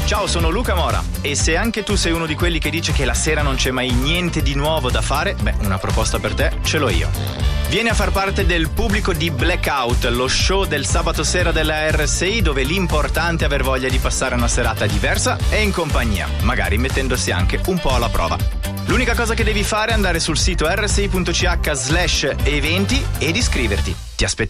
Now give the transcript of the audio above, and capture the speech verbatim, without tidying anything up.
Ciao, sono Luca Mora e se anche tu sei uno di quelli che dice che la sera non c'è mai niente di nuovo da fare, beh, una proposta per te ce l'ho io. Vieni a far parte del pubblico di Blackout, lo show del sabato sera della R S I dove l'importante è aver voglia di passare una serata diversa e in compagnia, magari mettendosi anche un po' alla prova. L'unica cosa che devi fare è andare sul sito r s i punto c h slash eventi ed iscriverti. Ti aspettiamo.